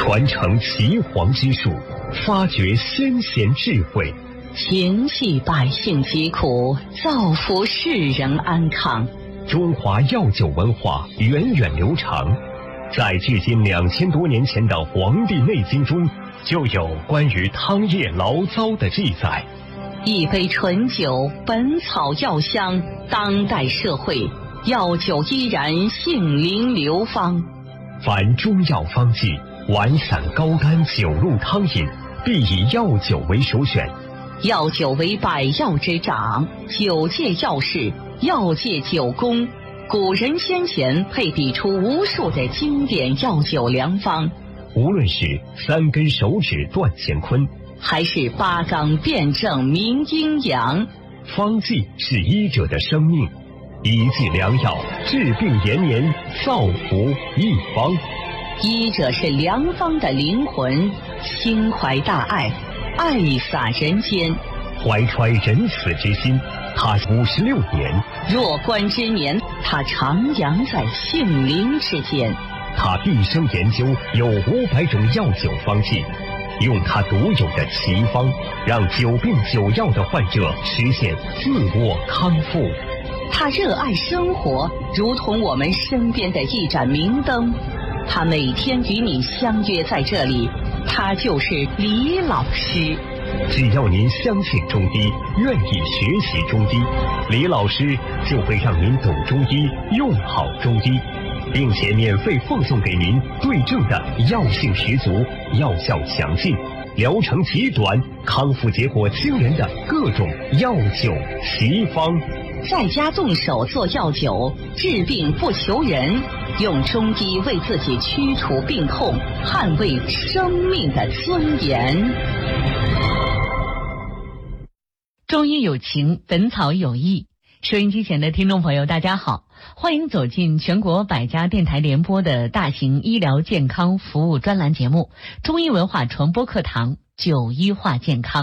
传承岐黄之术，发掘先贤智慧， 平息百姓疾苦，造福世人安康。 中华药酒文化源远流长，在距今2000多年前的《黄帝内经》中，就有关于汤液醪糟的记载。 一杯醇酒，本草药香，当代社会药酒依然杏林流芳。 凡中药方剂，丸散高干酒入汤饮，必以药酒为首选。 药酒为百药之长，酒界药士，药界酒工，古人先贤配比出无数的经典药酒良方。 无论是3根手指断乾坤， 还是8纲辩证明阴阳， 方剂是医者的生命，一剂良药，治病延年，造福一方。 医者是良方的灵魂，心怀大爱，爱洒人间， 怀揣仁慈之心。他56年， 弱冠之年，他徜徉在杏林之间。 他毕生研究有500种药酒方剂，用他独有的奇方，让久病久药的患者实现自我康复。 他热爱生活，如同我们身边的一盏明灯。他每天与你相约在这里，他就是李老师。 只要您相信中医，愿意学习中医，李老师就会让您懂中医，用好中医，并且免费奉送给您对症的药性十足、药效强劲、疗程极短、康复结果惊人的各种药酒奇方。 在家动手做药酒，治病不求人，用中医为自己驱除病痛，捍卫生命的尊严。 中医有情，本草有益。收音机前的听众朋友大家好，欢迎走进全国100家电台联播的大型医疗健康服务专栏节目《中医文化传播课堂·9医话健康》。